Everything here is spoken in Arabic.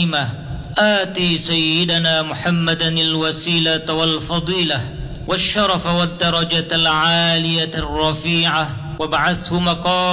الدائمة آتي سيدنا محمدا الوسيلة والفضيلة والشرف والدرجة العالية الرفيعة وابعثه مقام